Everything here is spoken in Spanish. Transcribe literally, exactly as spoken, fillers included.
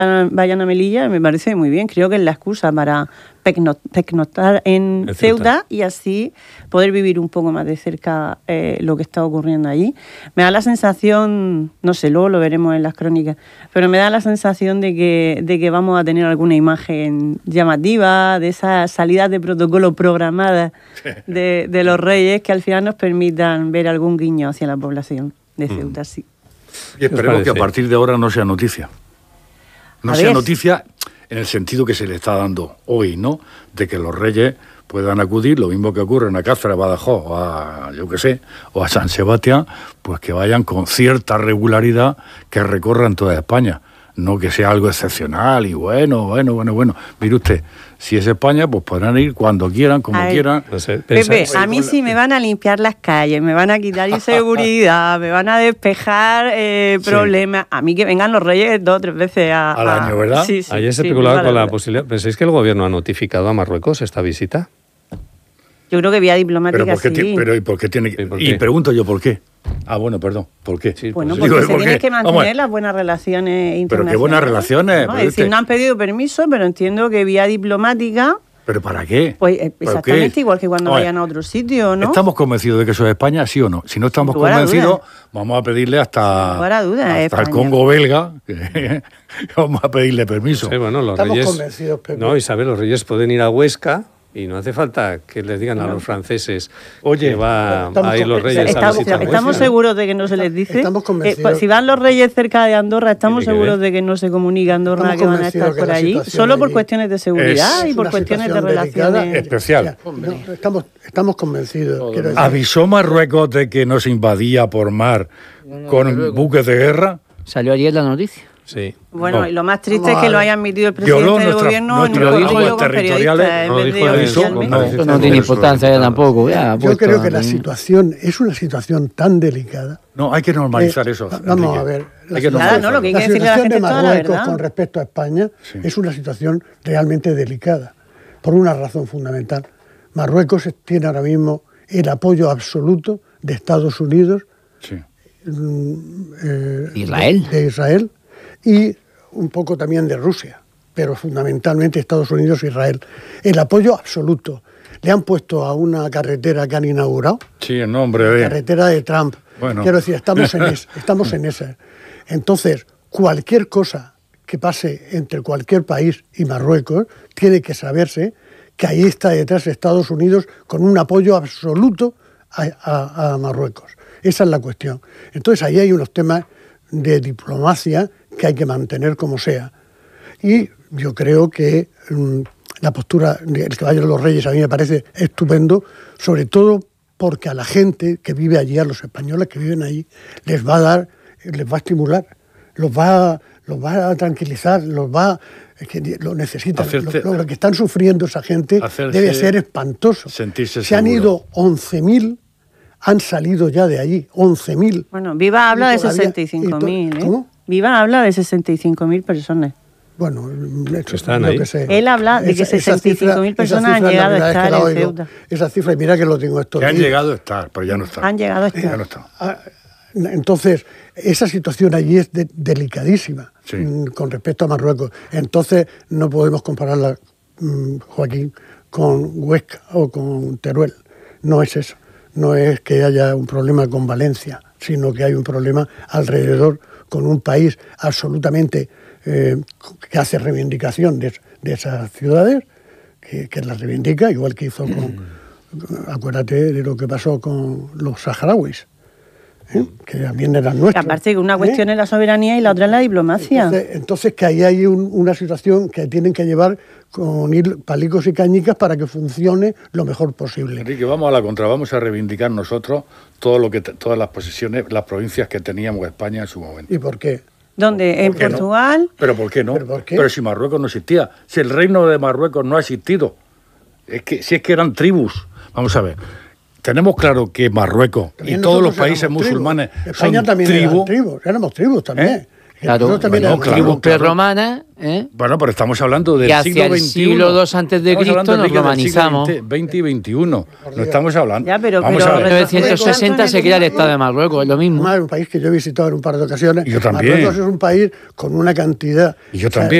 vayan a Melilla, me parece muy bien. Creo que es la excusa para pernoctar en Ceuta, Ceuta y así poder vivir un poco más de cerca eh, lo que está ocurriendo allí. Me da la sensación, no sé, luego lo veremos en las crónicas, pero me da la sensación de que, de que vamos a tener alguna imagen llamativa, de esas salidas de protocolo programadas de, de los reyes que al final nos permitan ver algún guiño hacia la población de Ceuta, mm. sí. Y esperemos que a partir de ahora no sea noticia. No a sea ver. noticia en el sentido que se le está dando hoy, ¿no? De que los reyes puedan acudir, lo mismo que ocurre en Cáceres, Badajoz, o a, yo qué sé, o a San Sebastián, pues que vayan con cierta regularidad, que recorran toda España. No que sea algo excepcional y bueno, bueno, bueno, bueno. Mire usted, si es España, pues podrán ir cuando quieran, como Ay, quieran. No sé, Pepe, a mí sí me van a limpiar las calles, me van a quitar inseguridad, me van a despejar eh, problemas. Sí. A mí que vengan los reyes dos o tres veces a, al año, ¿verdad? Sí, sí, Ayer se sí, especulaba con la posibilidad. ¿Pensáis que el gobierno ha notificado a Marruecos esta visita? Yo creo que vía diplomática pero ¿por qué sí. Ti, pero ¿y por qué tiene que...? ¿Y, por qué? y pregunto yo, ¿por qué? Ah, bueno, perdón, ¿por qué? Sí, bueno, porque digo, se tienen que mantener las buenas relaciones internacionales. Pero qué buenas relaciones. ¿No? Es decir, no han pedido permiso, pero entiendo que vía diplomática... ¿Pero para qué? Pues exactamente igual que cuando Oye, vayan a otro sitio, ¿no? ¿Estamos convencidos de que eso es España, sí o no? Si no estamos convencidos, vamos a pedirle hasta, duda, hasta el Congo belga, que vamos a pedirle permiso. Sí, bueno, los estamos reyes... convencidos, Pepe. No, Isabel, los reyes pueden ir a Huesca... Y no hace falta que les digan a los franceses Oye, que va a ir los reyes estamos, a visitar. Estamos seguros de que no se les dice. Estamos convencidos. Eh, si van los reyes cerca de Andorra, estamos seguros de que no se comunica Andorra que van a estar por allí, solo por cuestiones de seguridad y por cuestiones de relaciones especial. No, estamos, estamos convencidos. ¿Avisó Marruecos de que no se invadía por mar con buques de guerra? Salió ayer la noticia. Sí. Bueno, no. y lo más triste es que lo haya admitido el presidente Violó del nuestra, gobierno en un aguas territoriales. En vez de eso no, no, no tiene importancia ya tampoco. Ya, Yo creo que la situación es una situación tan delicada. No, hay que normalizar eh, eso. Vamos Enrique. a ver. La hay que nada, no, lo que hay que decirle a la gente de Marruecos la con respecto a España sí. es una situación realmente delicada, por una razón fundamental. Marruecos tiene ahora mismo el apoyo absoluto de Estados Unidos, sí. eh, Israel. De, de Israel, y un poco también de Rusia, pero fundamentalmente Estados Unidos e Israel. El apoyo absoluto. Le han puesto a una carretera que han inaugurado. Sí, en nombre de... La carretera de Trump. Bueno. Quiero decir, estamos en, es, estamos en esa. Entonces, cualquier cosa que pase entre cualquier país y Marruecos, tiene que saberse que ahí está detrás Estados Unidos con un apoyo absoluto a, a, a Marruecos. Esa es la cuestión. Entonces, ahí hay unos temas de diplomacia que hay que mantener como sea. Y yo creo que um, la postura del que vayan los reyes a mí me parece estupendo, sobre todo porque a la gente que vive allí, a los españoles que viven allí, les va a dar, les va a estimular, los va, los va a tranquilizar, los va, es que lo necesitan. Hacerte, lo, lo que están sufriendo esa gente debe ser espantoso. Sentirse Se han ido once mil, han salido ya de allí, once mil. Bueno, Viva habla de sesenta y cinco mil, ¿eh? ¿Cómo? Viva habla de sesenta y cinco mil personas. Bueno, están ahí. Que sé. Él habla de que sesenta y cinco mil personas han llegado a estar en Ceuta. Esa cifra, y mira que lo tengo esto. Que han llegado a estar, pero ya no están. Han llegado a estar. Ya no están. Entonces, esa situación allí es de, delicadísima sí. con respecto a Marruecos. Entonces, no podemos compararla, Joaquín, con Huesca o con Teruel. No es eso. No es que haya un problema con Valencia, sino que hay un problema alrededor con un país absolutamente eh, que hace reivindicación de, de esas ciudades, que, que las reivindica, igual que hizo con, acuérdate de lo que pasó con los saharauis, ¿eh? Que también eran nuestros. Aparte que una cuestión ¿eh? es la soberanía y la otra es la diplomacia. Entonces, entonces que ahí hay un, una situación que tienen que llevar con ir palicos y cañicas para que funcione lo mejor posible. Enrique, vamos a la contra, vamos a reivindicar nosotros todo lo que todas las posesiones, las provincias que teníamos España en su momento. ¿Y por qué? ¿Dónde? ¿En Portugal? No? ¿Pero por qué no? ¿Pero, por qué? Pero si Marruecos no existía, si el reino de Marruecos no ha existido, es que si es que eran tribus, vamos a ver. Tenemos claro que Marruecos también y todos los países musulmanes España son también tribu. tribus, éramos tribus también. ¿Eh? Claro, también bueno, claro, tribus claro. prerromanas, ¿eh? Bueno, pero estamos hablando del Y hacia siglo el veintiuno. siglo dos antes de Estamos Cristo hablando, nos Enrique, del romanizamos. siglo veinte y veintiuno. No estamos hablando. Ya, pero- Vamos pero- a ver. En mil novecientos sesenta se crea el Estado de Marruecos, es lo mismo. Además, es un país que yo he visitado en un par de ocasiones. Y yo también. Marruecos es un país con una cantidad. Y yo o sea, también.